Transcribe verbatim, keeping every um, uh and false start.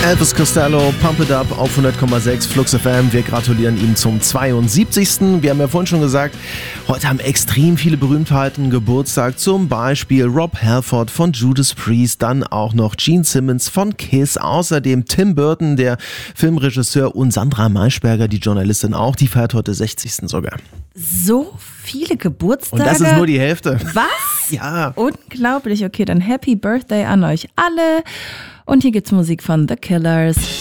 Elvis Costello, Pump It Up auf hundert Komma sechs Flux F M. Wir gratulieren ihm zum zweiundsiebzigsten Wir haben ja vorhin schon gesagt, heute haben extrem viele Berühmtheiten Geburtstag. Zum Beispiel Rob Halford von Judas Priest, dann auch noch Gene Simmons von Kiss. Außerdem Tim Burton, der Filmregisseur, und Sandra Maischberger, die Journalistin auch. Die feiert heute sechzigsten sogar. So viele Geburtstage. Und das ist nur die Hälfte. Was? Ja. Unglaublich. Okay, dann Happy Birthday an euch alle. Und hier gibt's Musik von The Killers.